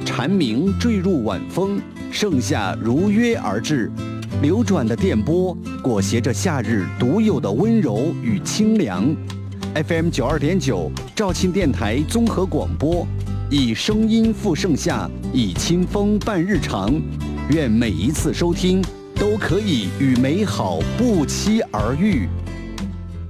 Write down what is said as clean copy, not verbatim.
蝉鸣坠入晚风，盛夏如约而至。流转的电波裹挟着夏日独有的温柔与清凉。FM 92.9肇庆电台综合广播，以声音赴盛夏，以清风伴日常。愿每一次收听都可以与美好不期而遇。